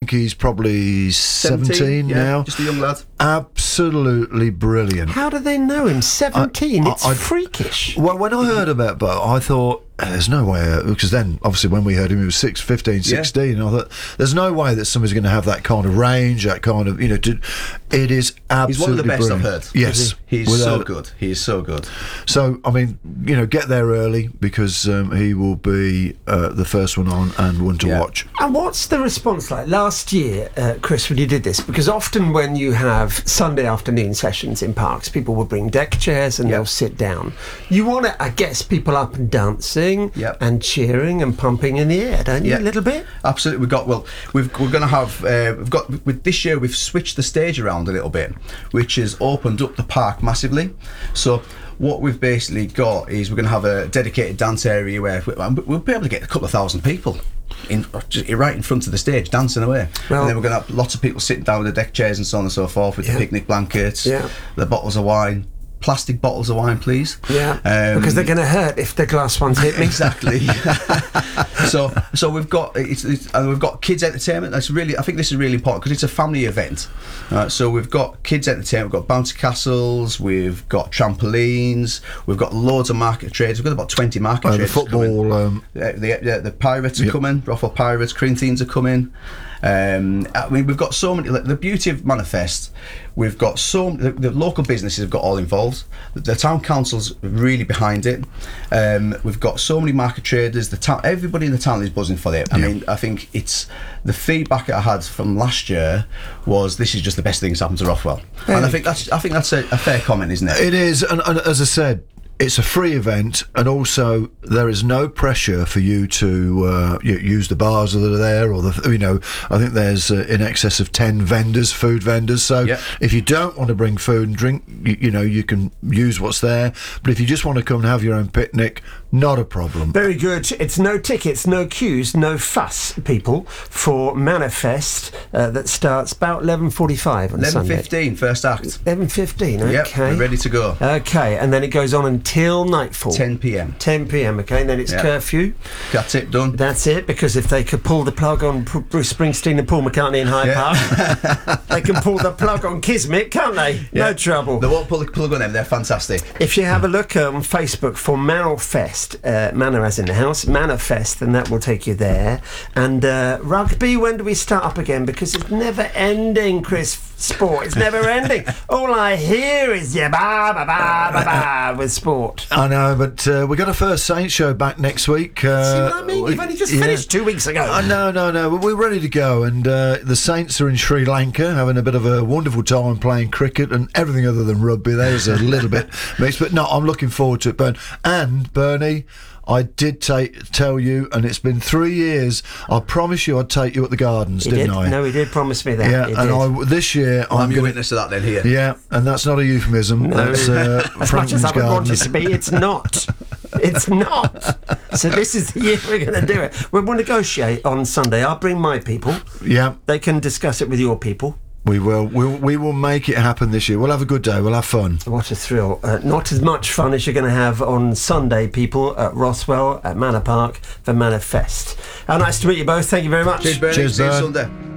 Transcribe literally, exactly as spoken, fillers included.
think he's probably seventeen, seventeen yeah, now. Just a young lad. Absolutely brilliant. How do they know him? seventeen? I- it's I- freakish. Well, when I heard about Bo, I thought, there's no way, because then, obviously, when we heard him, he was six, fifteen, sixteen, Yeah. and I thought, there's no way that somebody's going to have that kind of range, that kind of, you know, to, it is absolutely He's one of the best brilliant. I've heard. Yes. He's without- so good. He is so good. So, I mean, you know, get there early, because um, he will be uh, the first one on and one to Yeah. watch. And what's the response like? Last year, uh, Chris, when you did this, because often when you have Sunday afternoon sessions in parks, people will bring deck chairs and Yep. they'll sit down. You want to, I guess, people up and dancing Yep. and cheering and pumping in the air, don't you? Yeah. A little bit? Absolutely. We've got, well, we've, we're going to have, uh, we've got, with this year, we've switched the stage around a little bit, which has opened up the park massively. So, what we've basically got is we're going to have a dedicated dance area where we'll be able to get a couple of thousand people in just right in front of the stage dancing away. Well, and then we're going to have lots of people sitting down with the deck chairs and so on and so forth with Yeah. the picnic blankets, Yeah. the bottles of wine. Plastic bottles of wine, please. Yeah, Um, because they're going to hurt if the glass ones hit me. Exactly. so, so we've got it's, it's, and we've got kids entertainment. That's really, I think this is really important because it's a family event. Uh, so we've got kids entertainment. We've got bouncy castles. We've got trampolines. We've got loads of market trades. We've got about twenty market Uh, the trades. football. Um, The, the, the, the Pirates are Yep. coming. Rothwell Pirates, Corinthians are coming. Um, I mean, we've got so many. Like, the beauty of Manifest, we've got so the, the local businesses have got all involved. The, the town council's really behind it. Um, we've got so many market traders. The town, everybody in the town is buzzing for it. I Yeah. mean, I think it's the feedback I had from last year was this is just the best thing that's happened to Rothwell, and I think that's I think that's a, a fair comment, isn't it? It is, and, and as I said, it's a free event, and also there is no pressure for you to uh, you, use the bars that are there, or the you know. I think there's uh, in excess of ten vendors, food vendors. So Yep. if you don't want to bring food and drink, you, you know you can use what's there. But if you just want to come and have your own picnic, not a problem. Very good. It's no tickets, no queues, no fuss, people, for Manifest uh, that starts about eleven forty-five on eleven Sunday. fifteen, first act. eleven fifteen, okay. Yep, we're ready to go. Okay, and then it goes on until nightfall. ten p.m. ten p.m, okay, and then it's Yeah. curfew. That's it, done. That's it, because if they could pull the plug on P- Bruce Springsteen and Paul McCartney in Hyde Park, they can pull the plug on Kismet, can't they? No Yeah. trouble. They won't pull the plug on them, they're fantastic. If you have a look on Facebook for Manifest, uh, Manor as in the house, Manifest, then that will take you there. And uh, rugby, when do we start up again? Because it's never ending, Chris. Sport, it's never ending. All I hear is yeah, ba ba ba ba ba with sport. I know, but uh, we got a first Saints show back next week. Uh, See what I mean? we- You've only just yeah. finished two weeks ago. Uh, no, no, no. We're ready to go, and uh, the Saints are in Sri Lanka having a bit of a wonderful time playing cricket and everything other than rugby. There's a little bit mixed, but no, I'm looking forward to it, Bern. And Bernie, I did take, tell you, and it's been three years. I promised you I'd take you at the Gardens, He didn't did. I? No, he did promise me that. Yeah, He and did. I this year I'm, I'm your going. witness to that then here. Yeah, and that's not a euphemism. No. That's uh, as much as Franklin's I would want it Gardens. to be, it's not. It's not. So this is the year we're going to do it. We'll negotiate on Sunday. I'll bring my people. Yeah, They can discuss it with your people. we will. We'll, we will make it happen this year. We'll have a good day. We'll have fun. What a thrill. Uh, not as much fun as you're going to have on Sunday, people, at Rothwell, at Manor Park, for Manifest. How nice to meet you both. Thank you very much. Cheers, Bernie. Cheers, See you Bern. Sunday.